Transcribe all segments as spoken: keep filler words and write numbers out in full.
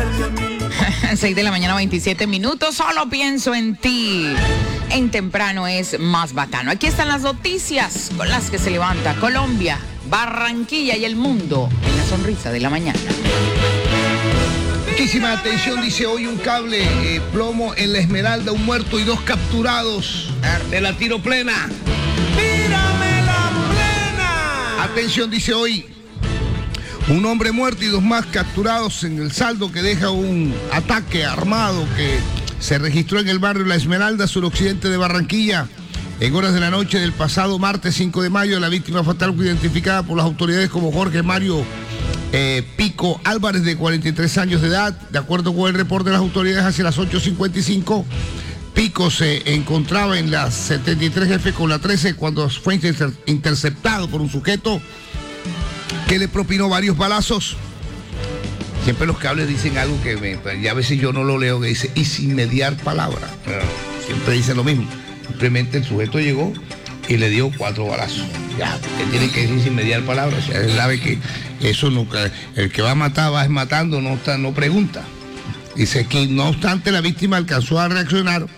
seis de la mañana, veintisiete minutos. Solo pienso en ti. En temprano es más bacano. Aquí están las noticias con las que se levanta Colombia, Barranquilla y el mundo en la sonrisa de la mañana. Muchísima atención, dice hoy un cable, eh, plomo en la Esmeralda, un muerto y dos capturados. De la tiro plena. ¡Tírame la plena! Atención, dice hoy. Un hombre muerto y dos más capturados en el saldo que deja un ataque armado que se registró en el barrio La Esmeralda, suroccidente de Barranquilla. En horas de la noche del pasado martes cinco de mayo, la víctima fatal fue identificada por las autoridades como Jorge Mario eh, Pico Álvarez, de cuarenta y tres años de edad. De acuerdo con el reporte de las autoridades, hacia las ocho cincuenta y cinco, Pico se encontraba en la setenta y tres F con la trece cuando fue inter- interceptado por un sujeto que le propinó varios balazos. Siempre los cables dicen algo que me, y a veces yo no lo leo, que dice, y sin mediar palabra. Siempre dicen lo mismo. Simplemente el sujeto llegó y le dio cuatro balazos. Ya, que tiene que decir sin mediar palabra. O sea, él sabe que eso nunca, el que va a matar va matando, no, está, no pregunta. Dice que no obstante la víctima alcanzó a reaccionar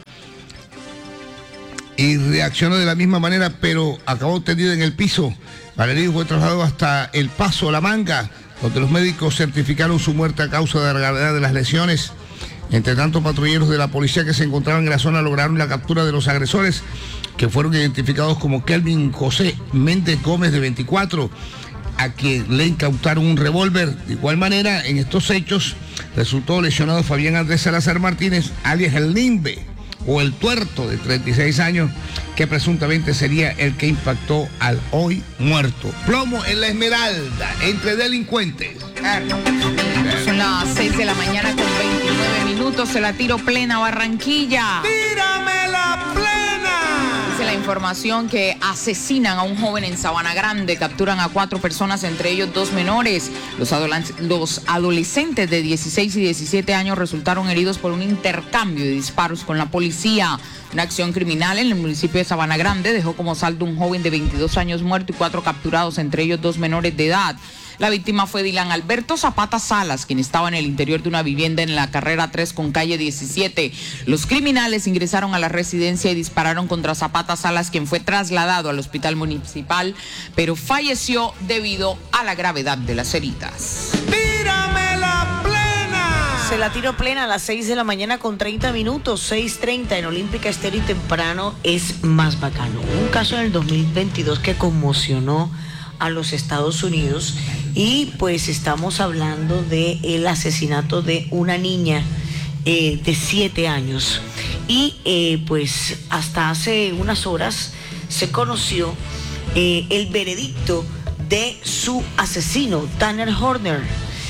y reaccionó de la misma manera, pero acabó tendido en el piso. El herido fue trasladado hasta El Paso, La Manga, donde los médicos certificaron su muerte a causa de la gravedad de las lesiones. Entre tanto, patrulleros de la policía que se encontraban en la zona lograron la captura de los agresores, que fueron identificados como Kelvin José Méndez Gómez, de veinticuatro, a quien le incautaron un revólver. De igual manera, en estos hechos resultó lesionado Fabián Andrés Salazar Martínez, alias El Limbe, o El Tuerto, de treinta y seis años, que presuntamente sería el que impactó al hoy muerto. Plomo en la Esmeralda, entre delincuentes. Son las seis de la mañana con veintinueve minutos. Se la tiro plena, Barranquilla. ¡Tírame la plena! Dice la información que asesinan a un joven en Sabana Grande. Capturan a cuatro personas, entre ellos dos menores. Los, adolan- los adolescentes de dieciséis y diecisiete años resultaron heridos por un intercambio de disparos con la policía. Una acción criminal en el municipio de Sabana Grande dejó como saldo un joven de veintidós años muerto y cuatro capturados, entre ellos dos menores de edad. La víctima fue Dylan Alberto Zapata Salas, quien estaba en el interior de una vivienda en la carrera tres con calle diecisiete. Los criminales ingresaron a la residencia y dispararon contra Zapata Salas, quien fue trasladado al hospital municipal, pero falleció debido a la gravedad de las heridas. ¡Tírame la plena! Se la tiro plena a las seis de la mañana con treinta minutos, seis treinta en Olímpica Estéreo y temprano es más bacano. Un caso en el dos mil veintidós que conmocionó a los Estados Unidos y pues estamos hablando del asesinato de una niña eh, de siete años y eh, pues hasta hace unas horas se conoció eh, el veredicto de su asesino, Tanner Horner.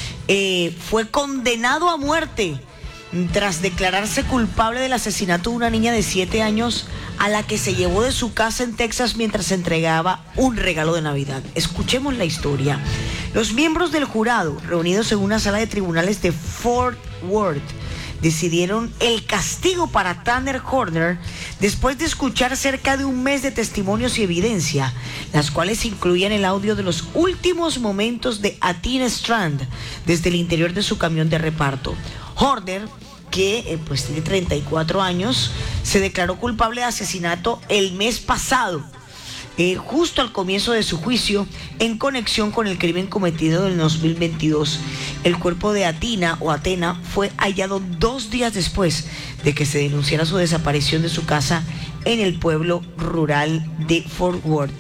Eh, fue condenado a muerte tras declararse culpable del asesinato de una niña de siete años a la que se llevó de su casa en Texas mientras se entregaba un regalo de Navidad. Escuchemos la historia. Los miembros del jurado, reunidos en una sala de tribunales de Fort Worth, decidieron el castigo para Tanner Horner después de escuchar cerca de un mes de testimonios y evidencia, las cuales incluían el audio de los últimos momentos de Athena Strand desde el interior de su camión de reparto. Horner, que eh, pues tiene treinta y cuatro años, se declaró culpable de asesinato el mes pasado, eh, justo al comienzo de su juicio, en conexión con el crimen cometido en el dos mil veintidós. El cuerpo de Athena o Athena fue hallado dos días después de que se denunciara su desaparición de su casa en el pueblo rural de Fort Worth.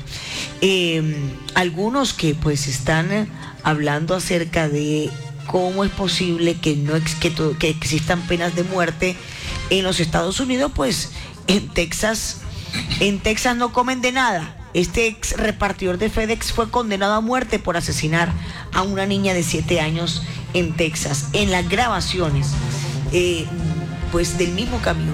Eh, algunos que pues están hablando acerca de cómo es posible que no ex, que, to, que existan penas de muerte en los Estados Unidos, pues en Texas, en Texas no comen de nada. Este ex repartidor de FedEx fue condenado a muerte por asesinar a una niña de siete años en Texas. En las grabaciones, eh, pues del mismo camión,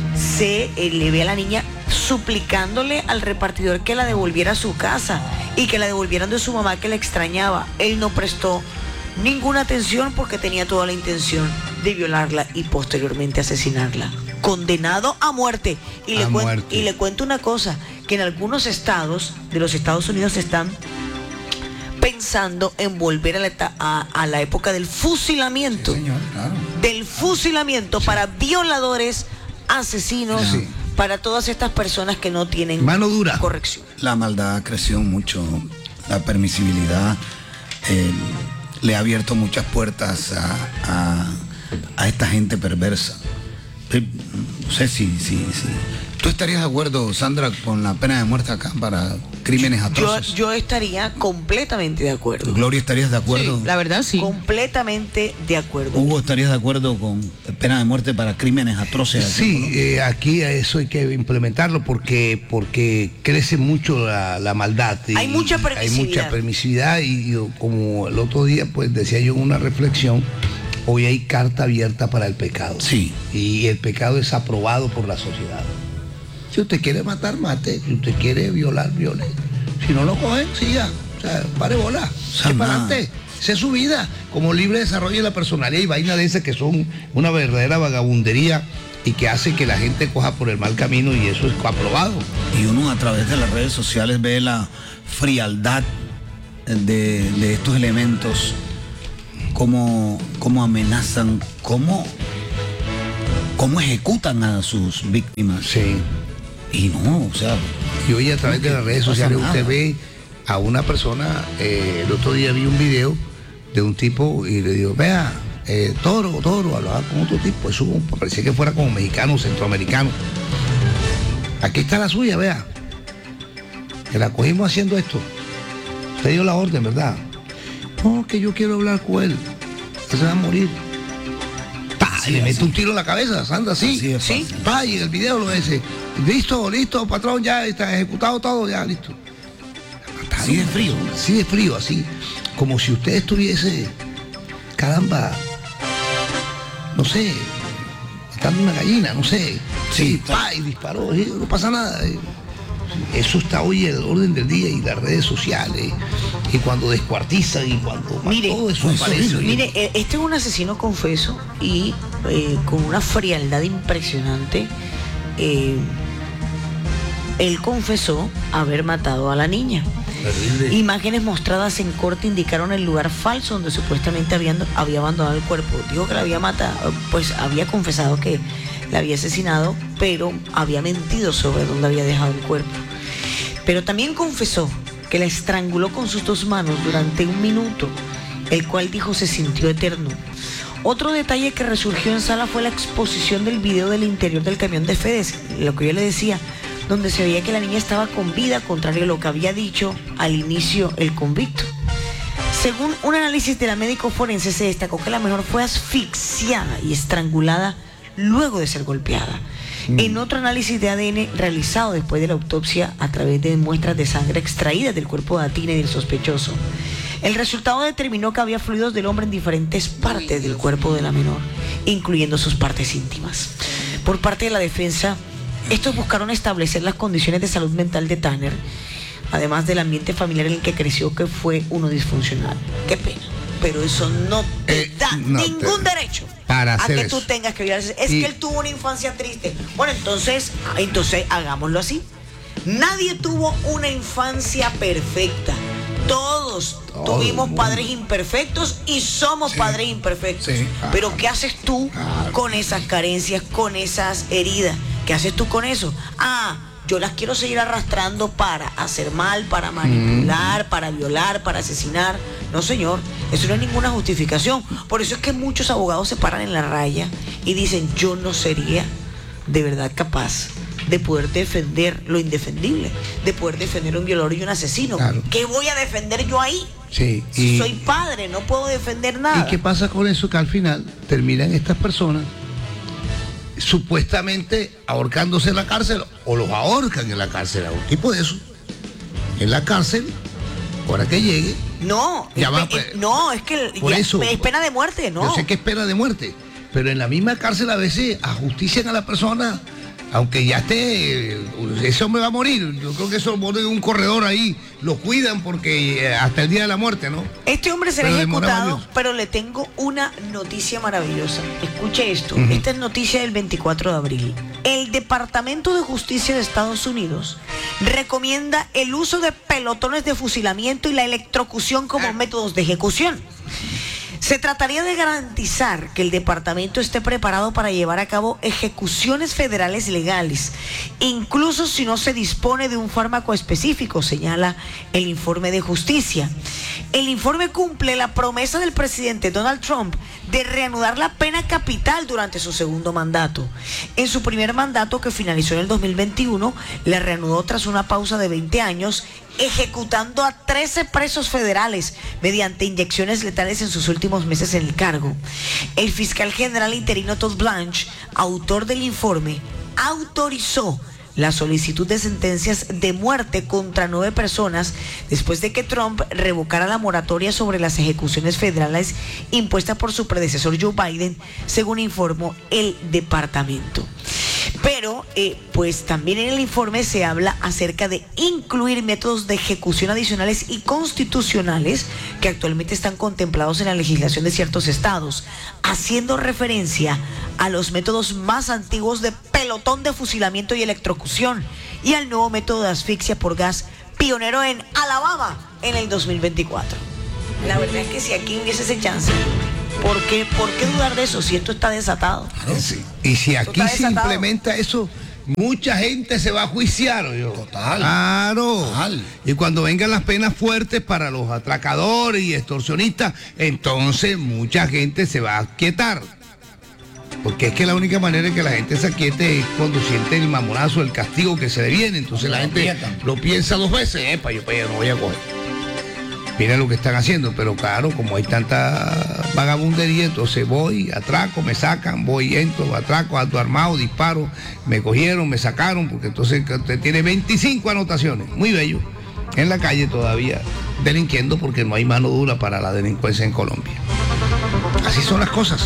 se eh, le ve a la niña suplicándole al repartidor que la devolviera a su casa y que la devolvieran de su mamá, que la extrañaba. Él no prestó ninguna atención porque tenía toda la intención de violarla y posteriormente asesinarla. Condenado a muerte. Y, a le, muerte. Cuen- y le cuento una cosa, que en algunos estados de los Estados Unidos están pensando en volver a la, a, a la época del fusilamiento. Sí, señor, claro. Del fusilamiento, sí, para violadores, asesinos, sí, para todas estas personas que no tienen mano dura. Corrección. La maldad creció mucho, la permisibilidad eh, le ha abierto muchas puertas a, a, a esta gente perversa. Eh, no sé si, si, si. ¿Tú estarías de acuerdo, Sandra, con la pena de muerte acá para crímenes atroces? Yo, yo estaría completamente de acuerdo. Gloria, ¿estarías de acuerdo? Sí, la verdad sí. Completamente de acuerdo. Hugo, ¿estarías de acuerdo con pena de muerte para crímenes atroces? Sí, eh, aquí eso hay que implementarlo porque porque crece mucho la, la maldad. Hay mucha permisividad. Hay mucha permisividad y yo, como el otro día pues decía yo en una reflexión, hoy hay carta abierta para el pecado. Sí. Y el pecado es aprobado por la sociedad. Si usted quiere matar, mate. Si usted quiere violar, viole. Si no lo cogen, siga. O sea, pare bola. ¿Qué para adelante? Esa es su vida. Como libre desarrollo de la personalidad y vainas de esas que son una verdadera vagabundería y que hace que la gente coja por el mal camino y eso es aprobado. Y uno a través de las redes sociales ve la frialdad de, de estos elementos, cómo, cómo amenazan, cómo, cómo ejecutan a sus víctimas. Sí. Y no, o sea... Y hoy a través de las redes sociales usted ve a una persona, eh, el otro día vi un video de un tipo y le digo, vea, eh, toro, toro, hablaba con otro tipo, eso parecía que fuera como mexicano, centroamericano. Aquí está la suya, vea. Que la cogimos haciendo esto. Usted dio la orden, ¿verdad? No, que yo quiero hablar con él. Él se va a morir. Y le mete un tiro en la cabeza, Sandra, sí, así es, sí, va, y el video lo dice, listo, listo, patrón, ya está ejecutado todo, ya, listo. Así de frío. Así de frío, así, como si usted estuviese, caramba, no sé, matando una gallina, no sé, sí, pa, y disparó, y no pasa nada. Eso está hoy en el orden del día y las redes sociales, y cuando descuartizan y cuando mire, todo eso aparece. Mire, este es un asesino confeso y eh, con una frialdad impresionante. Eh, él confesó haber matado a la niña. Terrible. Imágenes mostradas en corte indicaron el lugar falso donde supuestamente habían, había abandonado el cuerpo. Dijo que la había matado, pues había confesado que la había asesinado, pero había mentido sobre dónde había dejado el cuerpo. Pero también confesó que la estranguló con sus dos manos durante un minuto, el cual dijo se sintió eterno. Otro detalle que resurgió en sala fue la exposición del video del interior del camión de Fedez, lo que yo le decía, donde se veía que la niña estaba con vida, contrario a lo que había dicho al inicio el convicto. Según un análisis de la médico forense, se destacó que la menor fue asfixiada y estrangulada luego de ser golpeada. Mm. En otro análisis de A D N realizado después de la autopsia a través de muestras de sangre extraídas del cuerpo de Atina y del sospechoso, el resultado determinó que había fluidos del hombre en diferentes partes del cuerpo de la menor, incluyendo sus partes íntimas. Por parte de la defensa, estos buscaron establecer las condiciones de salud mental de Tanner, además del ambiente familiar en el que creció, que fue uno disfuncional. Qué pena, pero eso no te eh, da no ningún te... derecho para a que eso. tú tengas que violarse. Es y... que él tuvo una infancia triste. Bueno, entonces, entonces hagámoslo así. Nadie tuvo una infancia perfecta. Todos Todo tuvimos padres imperfectos y somos sí, padres imperfectos. Sí, claro. Pero ¿qué haces tú claro. con esas carencias, con esas heridas? ¿Qué haces tú con eso? Ah, yo las quiero seguir arrastrando para hacer mal, para manipular, mm. para violar, para asesinar. No, señor, eso no es ninguna justificación. Por eso es que muchos abogados se paran en la raya y dicen, yo no sería de verdad capaz de poder defender lo indefendible, de poder defender a un violador y un asesino. Claro. ¿Qué voy a defender yo ahí? Sí, y, soy padre, no puedo defender nada. ¿Y qué pasa con eso? Que al final terminan estas personas supuestamente ahorcándose en la cárcel o los ahorcan en la cárcel, a un tipo de eso, en la cárcel, ahora que llegue. No, ya va, es, pues, no, es que por ya, eso, es pena de muerte, ¿no? Yo sé que es pena de muerte, pero en la misma cárcel a veces ajustician a la persona. Aunque ya esté, ese hombre va a morir. Yo creo que eso muere en un corredor ahí. Lo cuidan porque hasta el día de la muerte, ¿no? Este hombre será ejecutado, pero le tengo una noticia maravillosa. Escuche esto. Uh-huh. Esta es noticia del veinticuatro de abril. El Departamento de Justicia de Estados Unidos recomienda el uso de pelotones de fusilamiento y la electrocución como métodos de ejecución. Se trataría de garantizar que el departamento esté preparado para llevar a cabo ejecuciones federales legales, incluso si no se dispone de un fármaco específico, señala el informe de justicia. El informe cumple la promesa del presidente Donald Trump de reanudar la pena capital durante su segundo mandato. En su primer mandato, que finalizó en el dos mil veintiuno, la reanudó tras una pausa de veinte años, ejecutando a trece presos federales mediante inyecciones letales en sus últimos meses en el cargo. El fiscal general interino Todd Blanche, autor del informe, autorizó la solicitud de sentencias de muerte contra nueve personas después de que Trump revocara la moratoria sobre las ejecuciones federales impuesta por su predecesor Joe Biden, según informó el departamento. Pero, eh, pues también en el informe se habla acerca de incluir métodos de ejecución adicionales y constitucionales que actualmente están contemplados en la legislación de ciertos estados, haciendo referencia a los métodos más antiguos de pelotón de fusilamiento y electrocución y al nuevo método de asfixia por gas pionero en Alabama en el dos mil veinticuatro. La verdad es que si aquí hubiese ese chance, ¿Por qué, ¿Por qué dudar de eso si esto está desatado? Sí. Y si aquí se implementa eso, mucha gente se va a juiciar. Yo. Total. Claro. Total. Y cuando vengan las penas fuertes para los atracadores y extorsionistas, entonces mucha gente se va a aquietar. Porque es que la única manera en que la gente se aquiete es cuando siente el mamonazo, el castigo que se le viene. Entonces la gente lo piensa dos veces. Epa, yo para allá no voy a coger. Mira lo que están haciendo, pero claro, como hay tanta vagabundería, entonces voy, atraco, me sacan, voy, entro, atraco, ando armado, disparo, me cogieron, me sacaron, porque entonces usted tiene veinticinco anotaciones, muy bello, en la calle todavía delinquiendo porque no hay mano dura para la delincuencia en Colombia. Así son las cosas.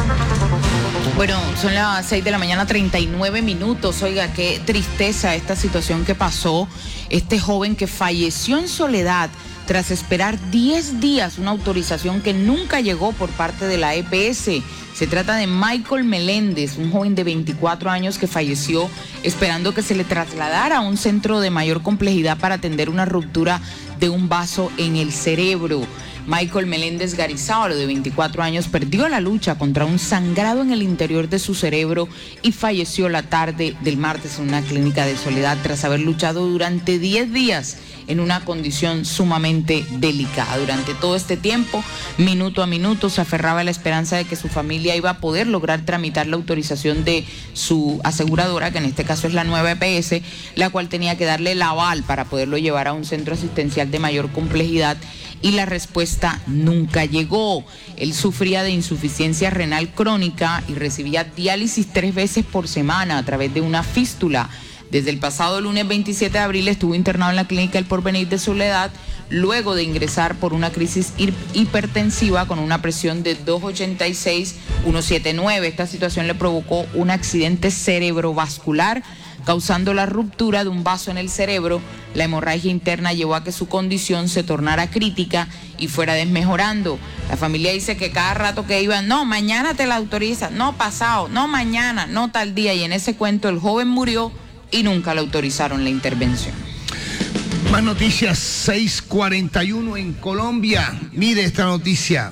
Bueno, son las seis de la mañana, treinta y nueve minutos. Oiga, qué tristeza esta situación que pasó. Este joven que falleció en soledad tras esperar diez días una autorización que nunca llegó por parte de la E P S. Se trata de Michael Meléndez, un joven de veinticuatro años que falleció esperando que se le trasladara a un centro de mayor complejidad para atender una ruptura de un vaso en el cerebro. Michael Meléndez Garizábalo, de veinticuatro años, perdió la lucha contra un sangrado en el interior de su cerebro y falleció la tarde del martes en una clínica de Soledad tras haber luchado durante diez días en una condición sumamente delicada. Durante todo este tiempo, minuto a minuto, se aferraba a la esperanza de que su familia iba a poder lograr tramitar la autorización de su aseguradora, que en este caso es la nueva E P S, la cual tenía que darle el aval para poderlo llevar a un centro asistencial de mayor complejidad, y la respuesta nunca llegó. Él sufría de insuficiencia renal crónica y recibía diálisis tres veces por semana a través de una fístula. Desde el pasado lunes veintisiete de abril estuvo internado en la clínica El Porvenir de Soledad, luego de ingresar por una crisis hipertensiva con una presión de doscientos ochenta y seis, ciento setenta y nueve. Esta situación le provocó un accidente cerebrovascular, causando la ruptura de un vaso en el cerebro. La hemorragia interna llevó a que su condición se tornara crítica y fuera desmejorando. La familia dice que cada rato que iban, no, mañana te la autoriza, no pasado, no mañana, no tal día, y en ese cuento el joven murió y nunca le autorizaron la intervención. Más noticias, seis cuarenta y uno en Colombia. Mire esta noticia.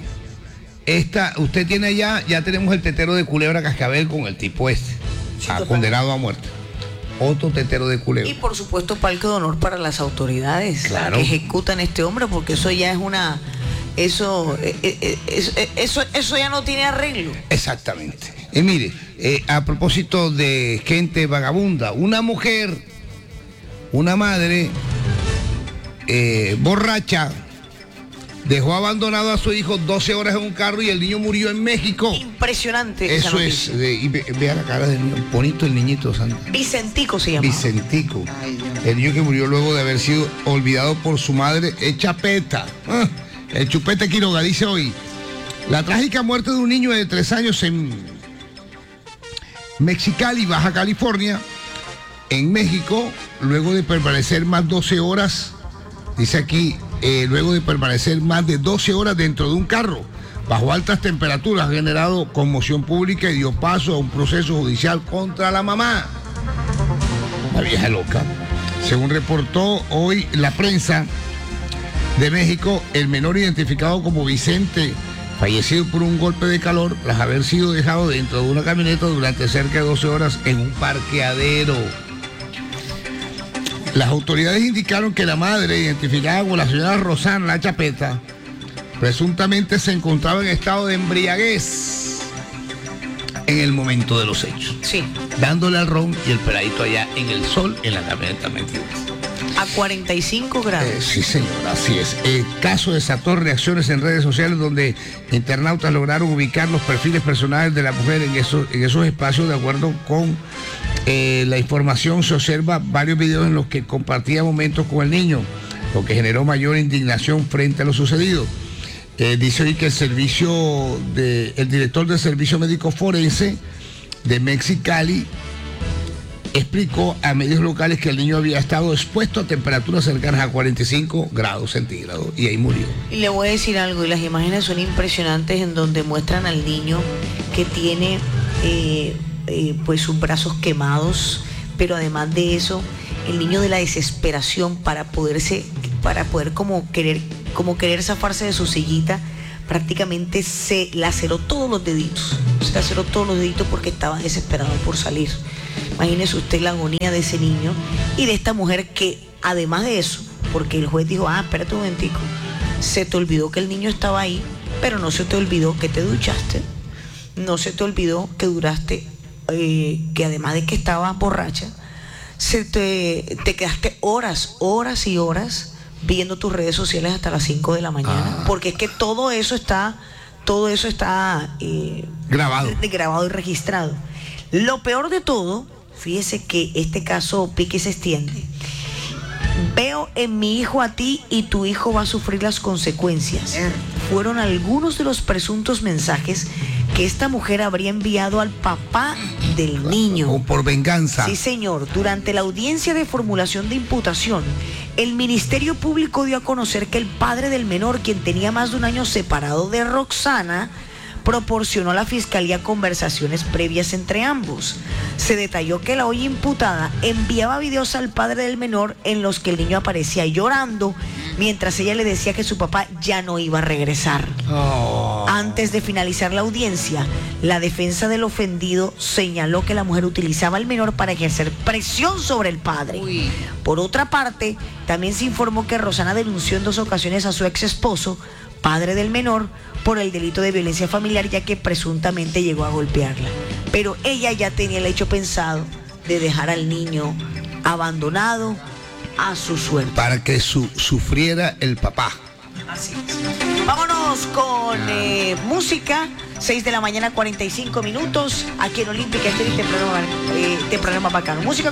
Esta, usted tiene allá, ya tenemos el tetero de Culebra Cascabel con el tipo este, sí, ah, condenado a muerte. Otro tetero de Culebra. Y por supuesto palco de honor para las autoridades, claro, que ejecutan a este hombre, porque eso ya es una, eso, eh, eh, eso, eh, eso, eso ya no tiene arreglo. Exactamente. Y mire, eh, a propósito de gente vagabunda, una mujer, una madre eh, borracha, dejó abandonado a su hijo doce horas en un carro y el niño murió en México. Impresionante. Eso es, de, y ve, vea la cara del niño, bonito el niñito, Santa. Vicentico se llama. Vicentico. Ay, el niño que murió luego de haber sido olvidado por su madre, hecha peta. Ah, el chupete Quiroga dice hoy, la trágica muerte de un niño de tres años en Mexicali, Baja California, en México, luego de permanecer más doce horas, dice aquí, eh, luego de permanecer más de doce horas dentro de un carro, bajo altas temperaturas, ha generado conmoción pública y dio paso a un proceso judicial contra la mamá. La vieja loca. Según reportó hoy la prensa de México, el menor identificado como Vicente, fallecido por un golpe de calor tras haber sido dejado dentro de una camioneta durante cerca de doce horas en un parqueadero. Las autoridades indicaron que la madre, identificada como la señora Rosana La Chapeta, presuntamente se encontraba en estado de embriaguez en el momento de los hechos. Sí. Dándole al ron y el peladito allá en el sol en la camioneta metida. A cuarenta y cinco grados. Eh, sí, señor, así es. El caso desató reacciones en redes sociales donde internautas lograron ubicar los perfiles personales de la mujer en esos, en esos espacios. De acuerdo con eh, la información, se observa varios videos en los que compartía momentos con el niño, lo que generó mayor indignación frente a lo sucedido. Eh, dice hoy que el servicio de, el director del Servicio Médico Forense de Mexicali explicó a medios locales que el niño había estado expuesto a temperaturas cercanas a cuarenta y cinco grados centígrados y ahí murió. Y le voy a decir algo, y las imágenes son impresionantes en donde muestran al niño que tiene eh, eh, pues sus brazos quemados, pero además de eso, el niño de la desesperación para poderse, para poder como querer, como querer zafarse de su sillita, prácticamente se laceró todos los deditos, se laceró todos los deditos porque estaba desesperado por salir. Imagínese usted la agonía de ese niño y de esta mujer que, además de eso, porque el juez dijo, ah, espérate un momentico, se te olvidó que el niño estaba ahí, pero no se te olvidó que te duchaste, no se te olvidó que duraste, eh, que además de que estabas borracha, se te, te quedaste horas, horas y horas viendo tus redes sociales hasta las cinco de la mañana, ah. porque es que todo eso está, todo eso está eh, grabado. grabado y registrado. Lo peor de todo, fíjese que este caso pique y se extiende. Veo en mi hijo a ti y tu hijo va a sufrir las consecuencias. Fueron algunos de los presuntos mensajes que esta mujer habría enviado al papá del niño. O por venganza. Sí, señor. Durante la audiencia de formulación de imputación, el Ministerio Público dio a conocer que el padre del menor, quien tenía más de un año separado de Roxana, proporcionó a la fiscalía conversaciones previas entre ambos. Se detalló que la hoy imputada enviaba videos al padre del menor en los que el niño aparecía llorando mientras ella le decía que su papá ya no iba a regresar. Oh. Antes de finalizar la audiencia, la defensa del ofendido señaló que la mujer utilizaba al menor para ejercer presión sobre el padre. Uy. Por otra parte, también se informó que Rosana denunció en dos ocasiones a su ex esposo, padre del menor, por el delito de violencia familiar, ya que presuntamente llegó a golpearla. Pero ella ya tenía el hecho pensado de dejar al niño abandonado a su suerte. Para que su, sufriera el papá. Así es. Vámonos con eh, música. seis de la mañana, cuarenta y cinco minutos. Aquí en Olímpica Estéreo, este programa, eh, este programa bacano. Música.